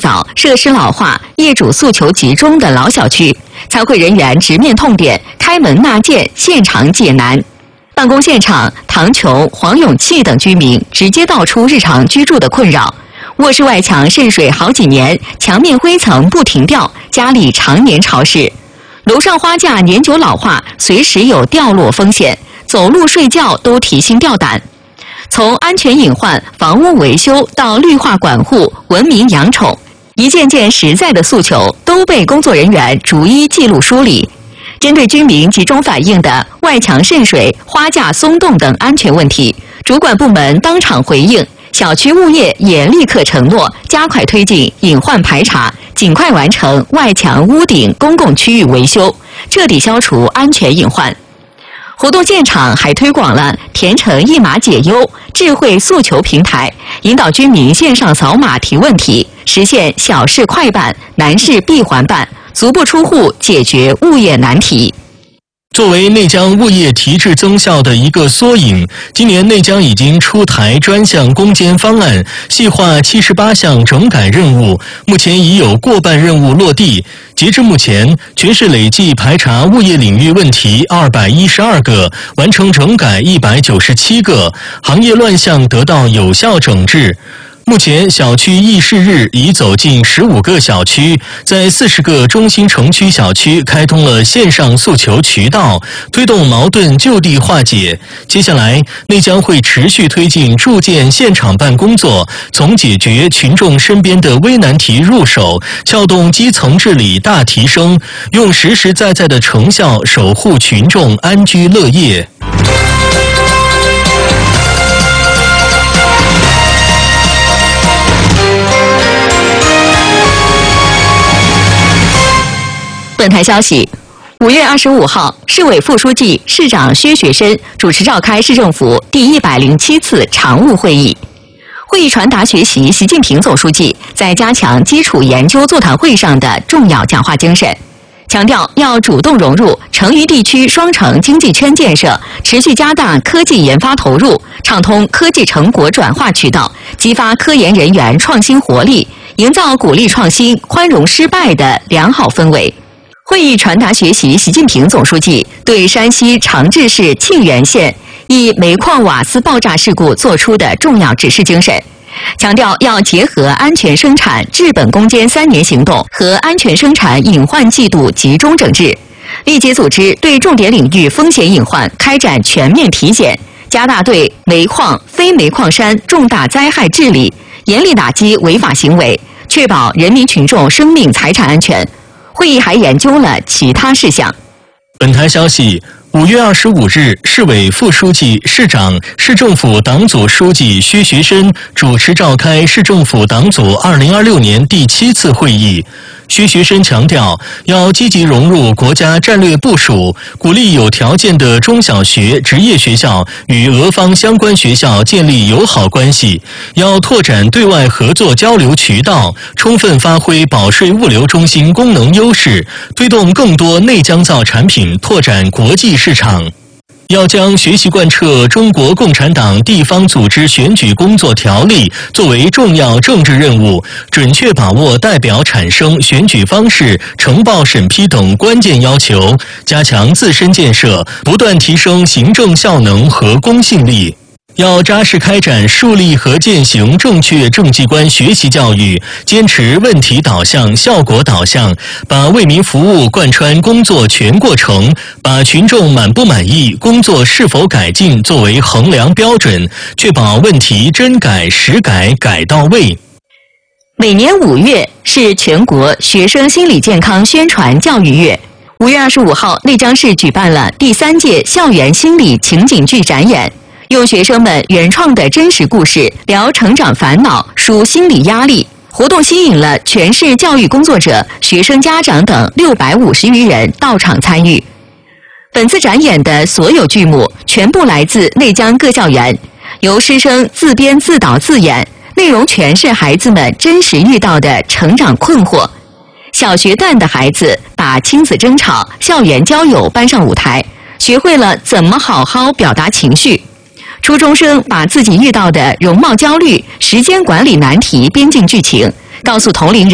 早、设施老化、业主诉求集中的老小区，参会人员直面痛点，开门纳谏，现场解难。办公现场，唐琼、黄永器等居民直接道出日常居住的困扰。卧室外墙渗水好几年，墙面灰层不停掉，家里常年潮湿。楼上花架年久老化，随时有掉落风险，走路睡觉都提心吊胆。从安全隐患、房屋维修到绿化管护、文明养宠，一件件实在的诉求都被工作人员逐一记录梳理。针对居民集中反映的外墙渗水、花架松动等安全问题，主管部门当场回应，小区物业也立刻承诺加快推进隐患排查，尽快完成外墙、屋顶公共区域维修，彻底消除安全隐患。活动现场还推广了田城一码解忧智慧诉求平台，引导居民线上扫码提问题，实现小事快办、难事闭环办，足不出户解决物业难题。 作为内江物业提质增效的一个缩影，今年内江已经出台专项攻坚方案，细化78项整改任务，目前已有过半任务落地。截至目前，全市累计排查物业领域问题212个，完成整改197个，行业乱象得到有效整治。目前，小区议事日已走进15个小区，在40个中心城区小区开通了线上诉求渠道，推动矛盾就地化解。接下来，内江会持续推进筑建现场办工作，从解决群众身边的危难题入手，撬动基层治理大提升，用实实在在的成效守护群众安居乐业。 本台消息，5月25号，市委副书记、市长薛学深主持召开市政府第107次常务会议。会议传达学习习近平总书记在加强基础研究座谈会上的重要讲话精神，强调要主动融入成渝地区双城经济圈建设，持续加大科技研发投入，畅通科技成果转化渠道，激发科研人员创新活力，营造鼓励创新、宽容失败的良好氛围。会议传达学习习近平总书记对山西长治市沁源县一煤矿瓦斯爆炸事故作出的重要指示精神，强调要结合安全生产治本攻坚3年行动和安全生产隐患季度集中整治，立即组织对重点领域风险隐患开展全面体检，加大对煤矿、非煤矿山重大灾害治理，严厉打击违法行为，确保人民群众生命财产安全。会议还研究了其他事项。 本台消息，5月25日，市委副书记、市长、市政府党组书记薛学深主持召开市政府党组2026年第7次会议。薛学深强调，要积极融入国家战略部署，鼓励有条件的中小学、职业学校与俄方相关学校建立友好关系，要拓展对外合作交流渠道，充分发挥保税物流中心功能优势，推动更多内江造产品拓展国际市场。要将学习贯彻中国共产党地方组织选举工作条例作为重要政治任务，准确把握代表产生、选举方式、呈报审批等关键要求，加强自身建设，不断提升行政效能和公信力。要扎实开展树立和践行正确政绩观学习教育，坚持问题导向、效果导向，把为民服务贯穿工作全过程，把群众满不满意、工作是否改进作为衡量标准，确保问题真改实改改到位。 每年5月是全国学生心理健康宣传教育月。5月25号，内江市举办了第3届校园心理情景剧展演，用学生们原创的真实故事聊成长烦恼、抒心理压力。活动吸引了全市教育工作者、学生家长等650余人到场参与。本次展演的所有剧目全部来自内江各校园，由师生自编自导自演，内容全是孩子们真实遇到的成长困惑。小学段的孩子把亲子争吵、校园交友搬上舞台，学会了怎么好好表达情绪。初中生把自己遇到的容貌焦虑、时间管理难题编进剧情，告诉同龄人